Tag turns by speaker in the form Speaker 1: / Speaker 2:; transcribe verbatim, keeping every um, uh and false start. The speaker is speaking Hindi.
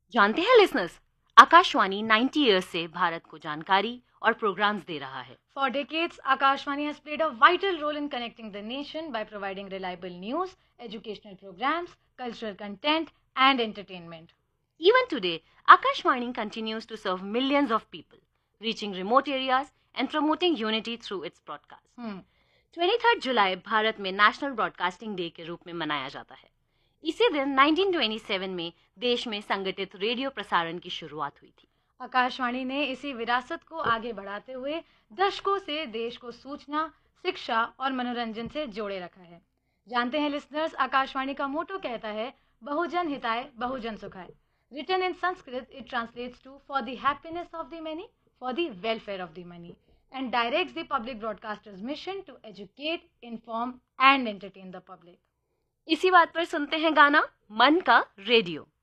Speaker 1: जानते हैं लिसनर्स, आकाशवाणी नब्बे इयर्स से भारत को जानकारी और प्रोग्राम्स दे रहा है।
Speaker 2: For decades, Akashvani has played a vital role in connecting the nation by providing reliable news, educational programs, cultural content, and entertainment.
Speaker 1: Even today, Akashvani continues to serve millions of people, reaching remote areas and promoting unity through its broadcasts.
Speaker 2: Hmm.
Speaker 1: तेईस जुलाई भारत में नेशनल ब्रॉडकास्टिंग डे के रूप में मनाया जाता है। इसी दिन उन्नीस सौ सत्ताईस में देश में संगठित रेडियो प्रसारण की शुरुआत हुई थी।
Speaker 2: आकाशवाणी ने इसी विरासत को आगे बढ़ाते हुए दशकों से देश को सूचना, शिक्षा और मनोरंजन से जोड़े रखा है। जानते हैं लिसनर्स, आकाशवाणी का मोटो कहता है, बहुजन हिताय बहुजन सुखाय। Written in Sanskrit, it translates to for the happiness of the many, for the welfare of the many, and directs the public broadcaster's mission to educate, inform and entertain the public.
Speaker 1: इसी बात पर सुनते हैं गाना मन का रेडियो।